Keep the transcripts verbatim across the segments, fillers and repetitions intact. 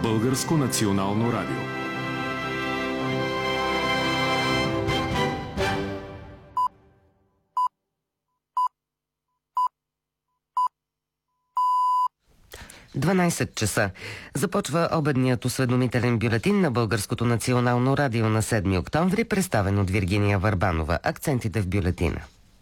Българско национално радио. дванайсет часа. Започва обедният осведомителен бюлетин на Българското национално радио на седми октомври, представен от Виргиния Върбанова. Акцентите в бюлетина.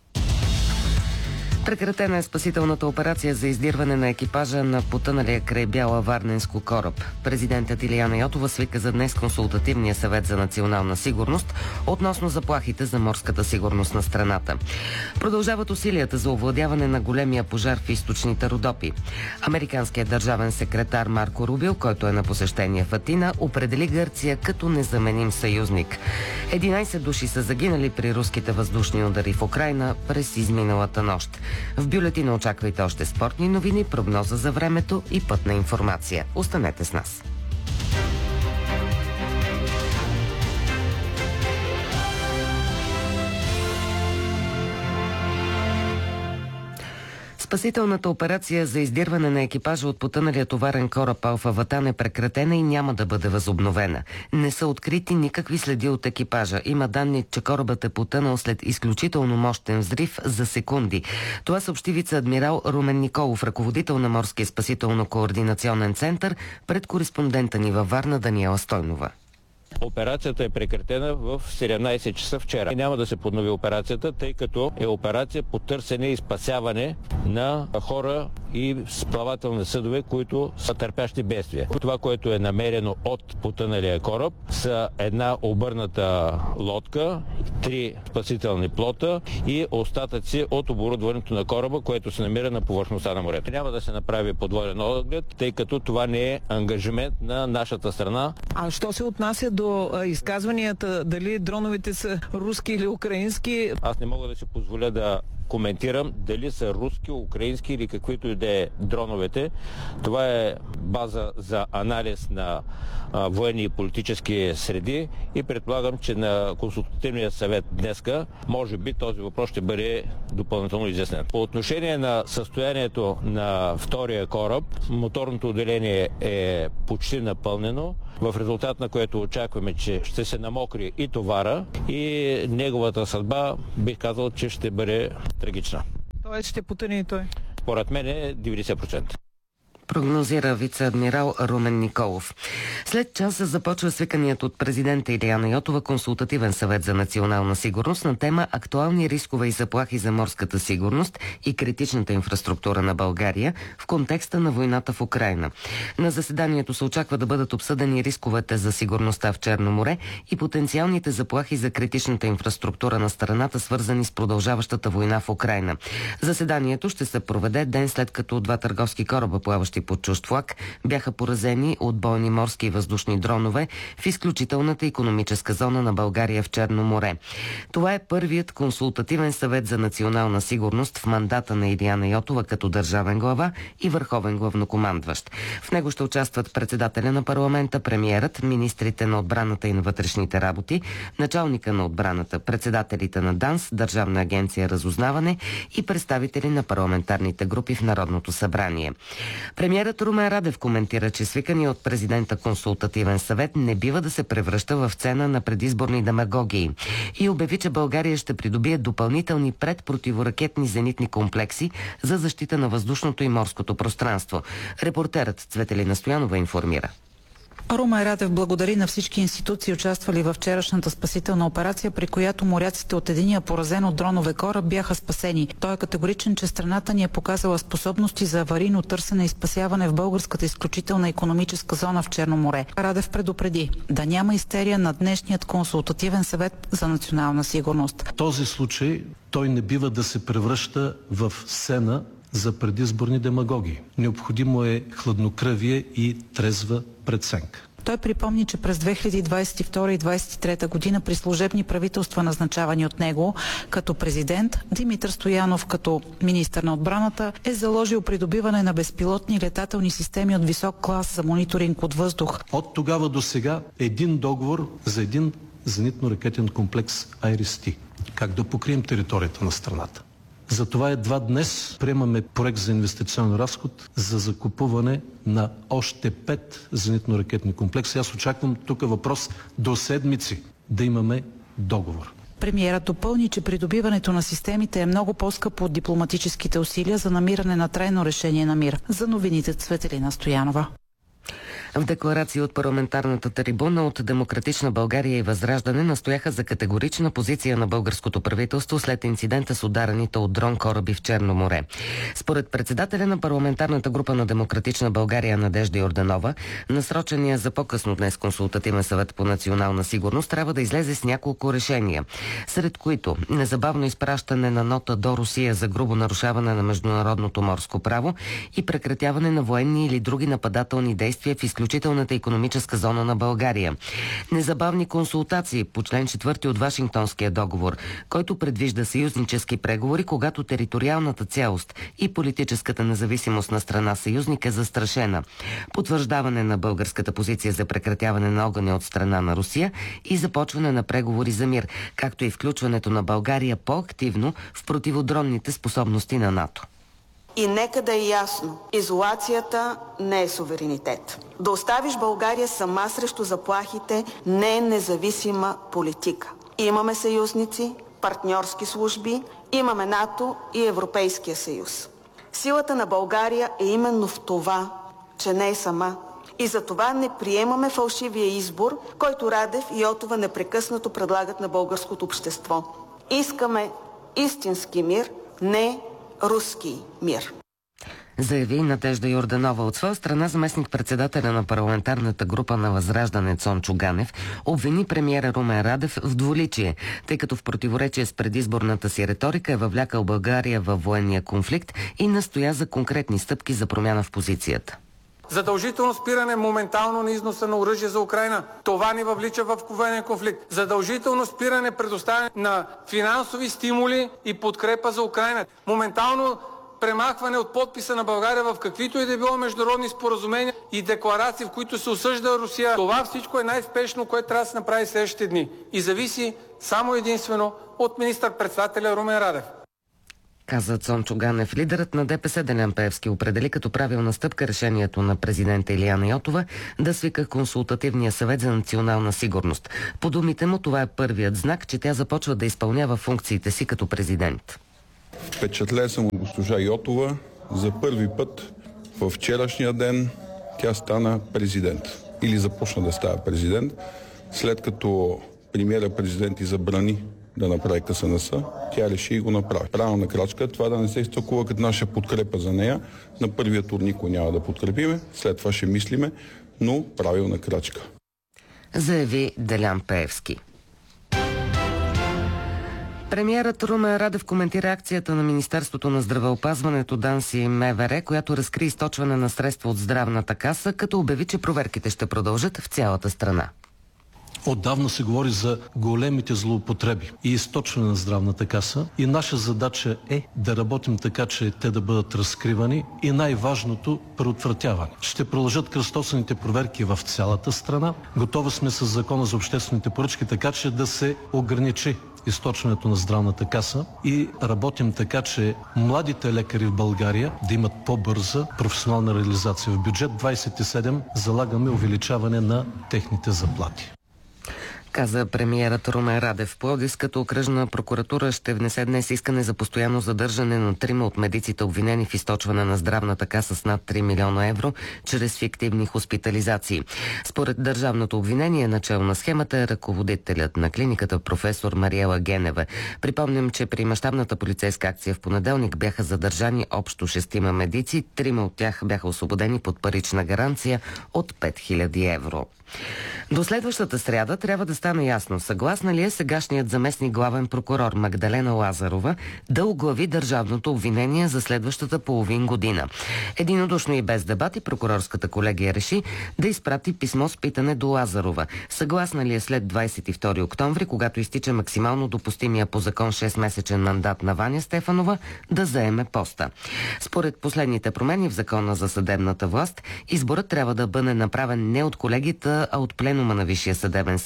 Прекратена е спасителната операция за издирване на екипажа на потъналия край Бяла варненско кораб. Президентът Илияна Йотова свика за днес консултативния съвет за национална сигурност относно заплахите за морската сигурност на страната. Продължават усилията за овладяване на големия пожар в източните Родопи. Американският държавен секретар Марко Рубио, който е на посещение в Атина, определи Гърция като незаменим съюзник. единайсет души са загинали при руските въздушни удари в Украйна през изминалата нощ. В бюлетина очаквайте още спортни новини, прогноза за времето и пътна информация. Останете с нас. Спасителната операция за издирване на екипажа от потъналия товарен кораб Алфа Ватан е прекратена и няма да бъде възобновена. Не са открити никакви следи от екипажа. Има данни, че корабът е потънал след изключително мощен взрив за секунди. Това съобщи вице-адмирал Румен Николов, ръководител на Морския спасително-координационен център, пред кореспондента ни във Варна Даниела Стойнова. Операцията е прекратена в седемнайсет часа вчера. Няма да се поднови операцията, тъй като е операция по търсене и спасяване на хора и плавателни съдове, които са търпящи бедствия. Това, което е намерено от потъналия кораб, са една обърната лодка, три спасителни плота и остатъци от оборудването на кораба, което се намира на повърхността на морето. Няма да се направи подводен оглед, тъй като това не е ангажимент на нашата страна. А що се отнася до изказванията, дали дроновете са руски или украински? Аз не мога да си позволя да коментирам дали са руски, украински или каквито и да е дроновете. Това е база за анализ на а, военни и политически среди и предполагам, че на консултативния съвет днеска може би този въпрос ще бъде допълнително изяснен. По отношение на състоянието на втория кораб, моторното отделение е почти напълнено, в резултат на което очакваме, че ще се намокри и товара и неговата съдба бих казал, че ще бъде трагична. Тоест ще потъне и той? Според мен е деветдесет процента. Прогнозира вице-адмирал Румен Николов. След час започва свиканият от президента Илияна Йотова консултативен съвет за национална сигурност на тема актуални рискове и заплахи за морската сигурност и критичната инфраструктура на България в контекста на войната в Украйна. На заседанието се очаква да бъдат обсъдени рисковете за сигурността в Черно море и потенциалните заплахи за критичната инфраструктура на страната, свързани с продължаващата война в Украйна. Заседанието ще се проведе ден след като два търговски кораба, плаващи под чужд флаг, бяха поразени от бойни морски и въздушни дронове в изключителната икономическа зона на България в Черно море. Това е първият консултативен съвет за национална сигурност в мандата на Илияна Йотова като държавен глава и върховен главнокомандващ. В него ще участват председателя на парламента, премиерът, министрите на отбраната и на вътрешните работи, началника на отбраната, председателите на ДАНС, Държавна агенция разузнаване и представители на парламентарните групи в Народното събрание. Премиерът Румен Радев коментира, че свикания от президента консултативен съвет не бива да се превръща в сцена на предизборни демагогии и обяви, че България ще придобие допълнителни предпротиворакетни зенитни комплекси за защита на въздушното и морското пространство. Репортерът Цветелина Стоянова информира. Румен Радев благодари на всички институции, участвали във вчерашната спасителна операция, при която моряците от единия поразен от дронове кораб бяха спасени. Той е категоричен, че страната ни е показала способности за аварийно търсене и спасяване в българската изключителна икономическа зона в Черно море. Радев предупреди да няма истерия на днешният консултативен съвет за национална сигурност. В този случай той не бива да се превръща в сцена за предизборни демагогии. Необходимо е хладнокръвие и трезва преценка. Той припомни, че през две хиляди двадесет и втора и двадесет и трета година при служебни правителства, назначавани от него като президент, Димитър Стоянов като министър на отбраната е заложил придобиване на безпилотни летателни системи от висок клас за мониторинг от въздух. От тогава до сега един договор за един зенитно-ракетен комплекс Айрис-Ти. Как да покрием територията на страната? Затова едва днес приемаме проект за инвестиционен разход за закупуване на още пет зенитно-ракетни комплекси. Аз очаквам тук въпрос до седмици да имаме договор. Премиерът допълни, че придобиването на системите е много по-скъпо от дипломатическите усилия за намиране на трайно решение на мир. За новините Цветелина Стоянова. В декларация от парламентарната трибуна от Демократична България и Възраждане настояха за категорична позиция на българското правителство след инцидента с ударените от дрон кораби в Черно море. Според председателя на парламентарната група на Демократична България Надежда Йорданова, насрочения за по-късно днес консултативен съвет по национална сигурност трябва да излезе с няколко решения, сред които незабавно изпращане на нота до Русия за грубо нарушаване на международното морско право и прекратяване на военни или други нападателни действия в изключителната икономическа зона на България. Незабавни консултации по член четвърти от Вашингтонския договор, който предвижда съюзнически преговори, когато териториалната цялост и политическата независимост на страна съюзник е застрашена. Потвърждаване на българската позиция за прекратяване на огъня от страна на Русия и започване на преговори за мир, както и включването на България по-активно в противодронните способности на НАТО. И нека да е ясно, изолацията не е суверенитет. Да оставиш България сама срещу заплахите не е независима политика. Имаме съюзници, партньорски служби, имаме НАТО и Европейския съюз. Силата на България е именно в това, че не е сама. И за това не приемаме фалшивия избор, който Радев и Йотова непрекъснато предлагат на българското общество. Искаме истински мир, не руски мир. Заяви Надежда Йорданова. От своя страна заместник-председателя на парламентарната група на Възраждане Цончо Ганев обвини премиера Румен Радев в двуличие, тъй като в противоречие с предизборната си риторика е въвлякал България във военния конфликт и настоя за конкретни стъпки за промяна в позицията. Задължително спиране моментално на износа на оръжие за Украйна. Това ни въвлича в военен конфликт. Задължително спиране предоставяне на финансови стимули и подкрепа за Украйна. Моментално премахване от подписа на България в каквито и да било международни споразумения и декларации, в които се осъжда Русия. Това всичко е най-спешно, което трябва да се направи следващите дни. И зависи само единствено от министър-председателя Румен Радев. Каза Цончо Ганев. Лидерът на ДПС Делян Пеевски определи като правилна стъпка решението на президента Илияна Йотова да свика консултативния съвет за национална сигурност. По думите му, това е първият знак, че тя започва да изпълнява функциите си като президент. Впечатлен съм от госпожа Йотова. За първи път във вчерашния ден тя стана президент. Или започна да става президент, след като премиера-президент и забрани да направи Ка С Н С, тя реши и го направи. Правилна крачка, това да не се изтълкува като наша подкрепа за нея. На първия тур никой няма да подкрепиме, след това ще мислиме, но правилна крачка. Заяви Делян Пеевски. Премиерът Румен Радев коментира акцията на Министерството на здравеопазването, ДАНС и М В Р, която разкри източване на средства от здравната каса, като обяви, че проверките ще продължат в цялата страна. Отдавна се говори за големите злоупотреби и източване на здравната каса и наша задача е да работим така, че те да бъдат разкривани и най-важното – предотвратяване. Ще продължат кръстосаните проверки в цялата страна. Готови сме с Закона за обществените поръчки, така че да се ограничи източването на здравната каса и работим така, че младите лекари в България да имат по-бърза професионална реализация. В бюджет двадесет и седем залагаме увеличаване на техните заплати. Каза премиерът Румен Радев. Пловдивската окръжна прокуратура ще внесе днес искане за постоянно задържане на трима от медиците, обвинени в източване на здравната каса с над три милиона евро чрез фиктивни хоспитализации. Според държавното обвинение, начало на схемата е ръководителят на клиниката професор Мариела Генева. Припомням, че при мащабната полицейска акция в понеделник бяха задържани общо шестима медици, трима от тях бяха освободени под парична гаранция от пет хиляди евро. До следващата сряда трябва да стане ясно, съгласна ли е сегашният заместник главен прокурор Магдалена Лазарова да оглави държавното обвинение за следващата половин година. Единодушно и без дебати прокурорската колегия реши да изпрати писмо с питане до Лазарова. Съгласна ли е след двадесет и втори октомври, когато изтича максимално допустимия по закон шестмесечен мандат на Ваня Стефанова, да заеме поста. Според последните промени в закона за съдебната власт, изборът трябва да бъде направен не от колегията, а от пленума на Висшия съдебен съвет.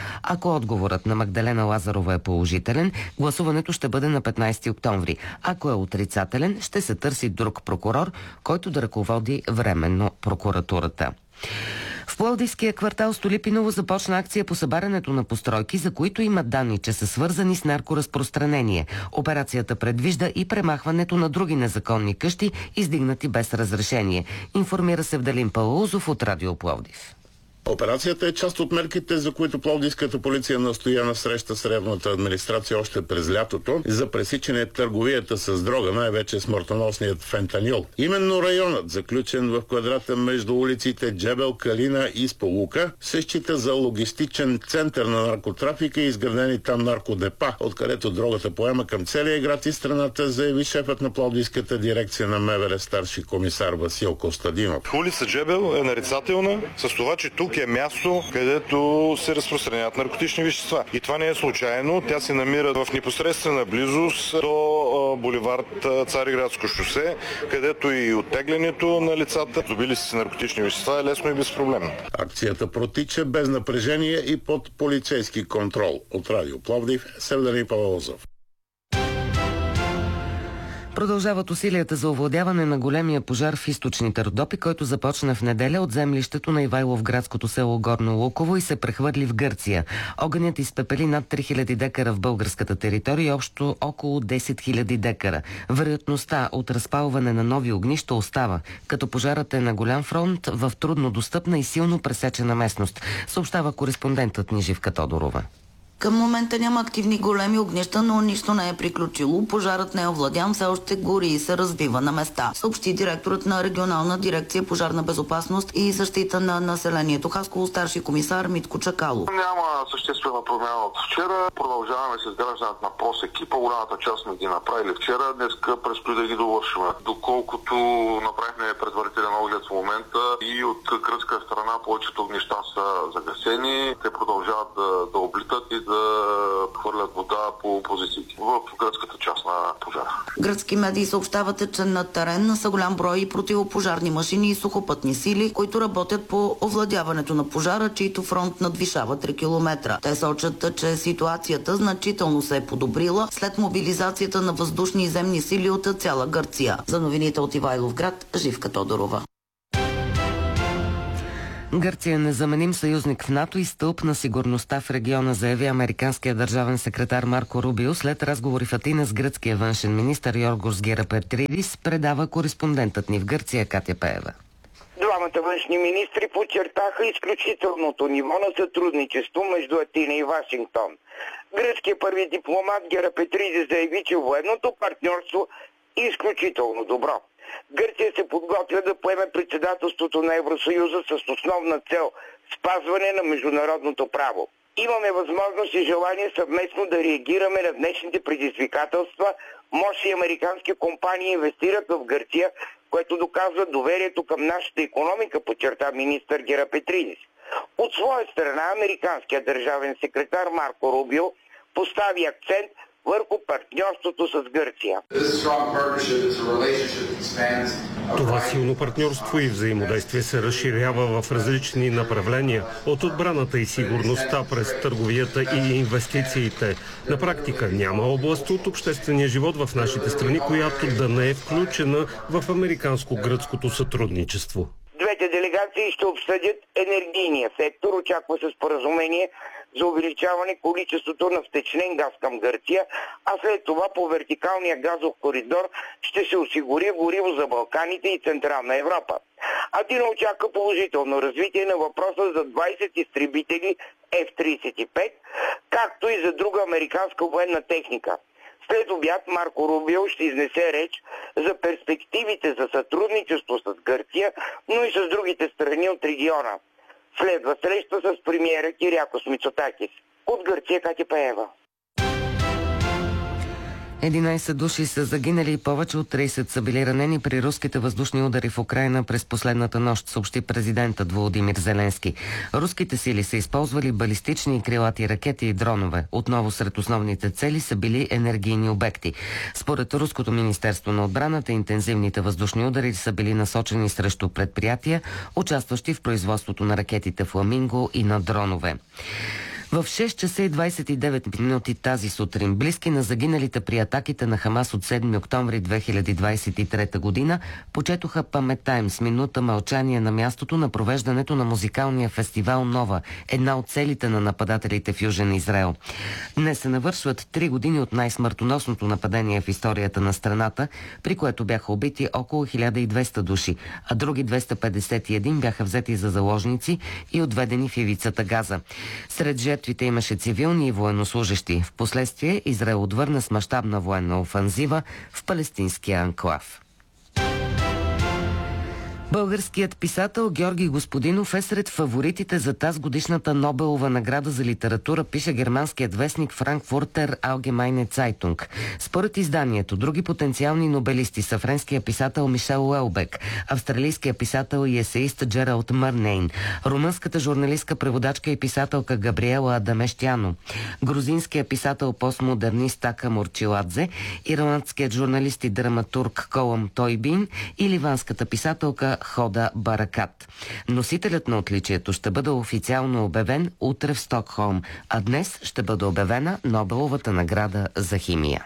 Ако отговорът на Магдалена Лазарова е положителен, гласуването ще бъде на петнайсети октомври. Ако е отрицателен, ще се търси друг прокурор, който да ръководи временно прокуратурата. В Пловдивския квартал Столипиново започна акция по събарянето на постройки, за които има данни, че са свързани с наркоразпространение. Операцията предвижда и премахването на други незаконни къщи, издигнати без разрешение. Информира Севдалин Палаузов от Радио Пловдив. Операцията е част от мерките, за които пловдивската полиция настоя на среща с районната администрация още през лятото за пресичане търговията с дрога, най-вече смъртоносният фентанил. Именно районът, заключен в квадрата между улиците Джебел, Калина и Сполука, се счита за логистичен център на наркотрафика и изградени там наркодепа, откъдето дрогата поема към целия град и страната, заяви шефът на пловдивската дирекция на МВР старши комисар Васил Костадинов. Улица Джебел е нарицателна с това, че тук е място, където се разпространяват наркотични вещества. И това не е случайно. Тя се намира в непосредствена близост до буливард Цариградско шосе, където и оттеглянето на лицата, добили се наркотични вещества, е лесно и безпроблемно. Акцията протича без напрежение и под полицейски контрол. От Радио Пловдив, Севдалин Палаузов. Продължават усилията за овладяване на големия пожар в източните Родопи, който започна в неделя от землището на Ивайловградското село Горно Луково и се прехвърли в Гърция. Огънят изпепели над три хиляди декара в българската територия и общо около десет хиляди декара. Вероятността от разпалване на нови огнища остава, като пожарът е на голям фронт в трудно достъпна и силно пресечена местност, съобщава кореспондентът ни Живка Тодорова. Към момента няма активни големи огнища, но нищо не е приключило. Пожарът не е овладян, все още гори и се развива на места, съобщи директорът на регионална дирекция пожарна безопасност и защита на населението Хасково, старши комисар Митко Чакалов. Няма съществена промяна от вчера. Продължаваме с изграждането на просеки. По-голямата част сме ги направили вчера. Днеска предстои да ги довършим. Доколкото направихме предварителен оглед в момента и от гръцка страна повечето огнища са загасени. Те продължават да, да облитат и да хвърлят вода по позициите в гръцката част на пожара. Гръцки медии съобщават, че на терен са голям брой противопожарни машини и сухопътни сили, които работят по овладяването на пожара, чийто фронт надвишава три километра. Те сочат, че ситуацията значително се е подобрила след мобилизацията на въздушни и земни сили от цяла Гърция. За новините от Ивайловград, Живка Тодорова. Гърция е незаменим съюзник в НАТО и стълб на сигурността в региона, заяви американският държавен секретар Марко Рубио след разговори в Атина с гръцкия външен министър Йоргос Герапетридис, предава кореспондентът ни в Гърция Катя Пеева. Двамата външни министри подчертаха изключителното ниво на сътрудничество между Атина и Вашингтон. Гръцкият първи дипломат Герапетридис заяви, че военното партньорство е изключително добро. Гърция се подготвя да поеме председателството на Евросъюза с основна цел спазване на международното право. Имаме възможност и желание съвместно да реагираме на днешните предизвикателства. Мощни американски компании инвестират в Гърция, което доказва доверието към нашата икономика, подчерта министър Герапетридис. От своя страна американският държавен секретар Марко Рубио постави акцент върху партньорството с Гърция. Това силно партньорство и взаимодействие се разширява в различни направления, от отбраната и сигурността през търговията и инвестициите. На практика няма област от обществения живот в нашите страни, която да не е включена в американско-гръцкото сътрудничество. Двете делегации ще обсъдят енергийния сектор. Очаква се споразумение за увеличаване количеството на втечнен газ към Гърция, а след това по вертикалния газов коридор ще се осигури гориво за Балканите и Централна Европа. Атина очаква положително развитие на въпроса за двайсет изтребители Еф трийсет и пет, както и за друга американска военна техника. След обяд Марко Рубио ще изнесе реч за перспективите за сътрудничество с Гърция, но и с другите страни от региона. Следва среща с премиера Кириакос Мицотакис. От Гърция Катя Пеева. единайсет души са загинали и повече от трийсет са били ранени при руските въздушни удари в Украйна през последната нощ, съобщи президентът Володимир Зеленски. Руските сили са използвали балистични и крилати ракети и дронове. Отново сред основните цели са били енергийни обекти. Според Руското министерство на отбраната, интензивните въздушни удари са били насочени срещу предприятия, участващи в производството на ракетите Фламинго и на дронове. В шест часа и двадесет и девет минути тази сутрин близки на загиналите при атаките на Хамас от седми октомври две хиляди двадесет и трета година почетоха паметта им с минута мълчание на мястото на провеждането на музикалния фестивал Нова, една от целите на нападателите в Южен Израел. Днес се навършват три години от най-смъртоносното нападение в историята на страната, при което бяха убити около хиляда и двеста души, а други двеста петдесет и един бяха взети за заложници и отведени в ивицата Газа. Сред жертвите имаше цивилни и военнослужещи. Впоследствие Израел отвърна с мащабна военна офанзива в палестинския анклав. Българският писател Георги Господинов е сред фаворитите за тази годишната Нобелова награда за литература, пише германският вестник Frankfurter Allgemeine Zeitung. Според изданието, други потенциални нобелисти са френския писател Мишел Уелбек, австралийския писател и есеист Джералд Мърнейн, румънската журналистка, преводачка и писателка Габриела Адамещяно, грузинския писател-постмодернист Така Мурчиладзе, ирландският журналист и драматург Колам Тойбин и ливанската писателка Хода Баракат. Носителят на отличието ще бъде официално обявен утре в Стокхолм, а днес ще бъде обявена Нобеловата награда за химия.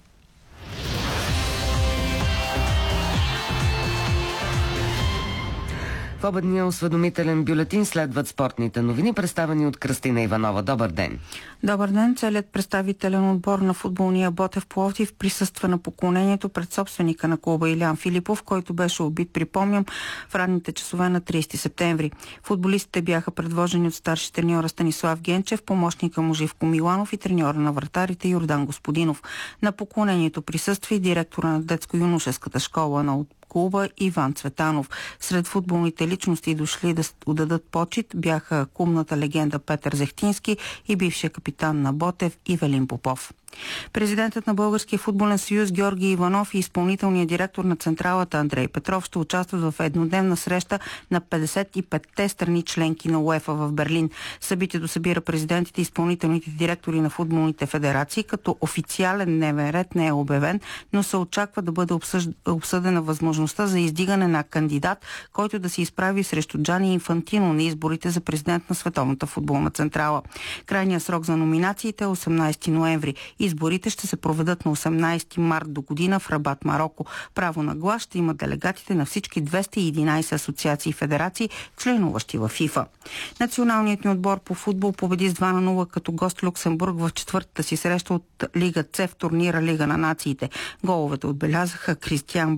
В обедния осведомителен бюлетин следват спортните новини, представени от Кръстина Иванова. Добър ден! Добър ден! Целият представителен отбор на футболния Ботев Пловдив присъства на поклонението пред собственика на клуба Илян Филипов, който беше убит, припомням, в ранните часове на тридесети септември. Футболистите бяха предложени от старши треньора Станислав Генчев, помощника му Живко Миланов и треньора на вратарите Йордан Господинов. На поклонението присъства и директора на детско-юношеската школа на клуба Иван Цветанов. Сред футболните личности дошли да отдадат почит бяха клубната легенда Петър Зехтински и бившия капитан на Ботев Ивелин Попов. Президентът на Българския футболен съюз Георги Иванов и изпълнителният директор на централата Андрей Петров ще участват в еднодневна среща на петдесет и петте страни членки на УЕФА в Берлин. Събитието събира президентите и изпълнителните директори на футболните федерации, като официален дневен ред не е обявен, но се очаква да бъде обсъж... обсъдена възможността за издигане на кандидат, който да се изправи срещу Джани Инфантино на изборите за президент на Световната футболна централа. Крайният срок за номинациите е осемнадесети ноември. Изборите ще се проведат на осемнадесети март до година в Рабат, Мароко. Право на глас ще имат делегатите на всички двеста и единадесет асоциации и федерации, членуващи в ФИФА. Националният ни отбор по футбол победи с два на нула като гост Люксембург в четвъртата си среща от Лига С в турнира Лига на нациите. Головете отбелязаха Кристиан